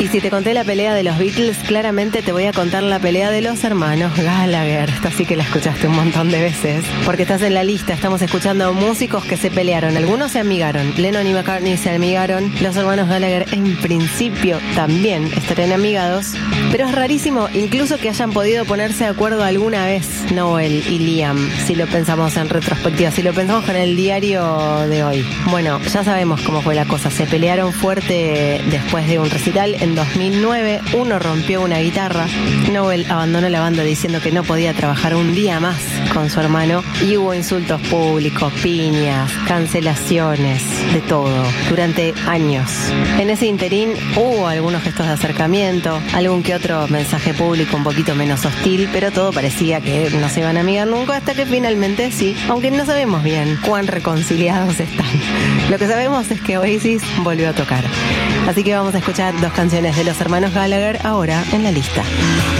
Y si te conté la pelea de los Beatles, claramente te voy a contar la pelea de los hermanos Gallagher. Esta sí que la escuchaste un montón de veces, porque estás en la lista. Estamos escuchando músicos que se pelearon. Algunos se amigaron. Lennon y McCartney se amigaron. Los hermanos Gallagher en principio también estarían amigados. Pero es rarísimo incluso que hayan podido ponerse de acuerdo alguna vez Noel y Liam, si lo pensamos en retrospectiva, si lo pensamos con el diario de hoy. Bueno, ya sabemos cómo fue la cosa. Se pelearon fuerte después de un recital. En 2009, uno rompió una guitarra. Noel abandonó la banda diciendo que no podía trabajar un día más con su hermano y hubo insultos públicos, piñas, cancelaciones, de todo, durante años. En ese interín hubo algunos gestos de acercamiento, algún que otro mensaje público un poquito menos hostil, pero todo parecía que no se iban a amigar nunca, hasta que finalmente sí, aunque no sabemos bien cuán reconciliados están. Lo que sabemos es que Oasis volvió a tocar. Así que vamos a escuchar dos canciones de los hermanos Gallagher ahora en la lista.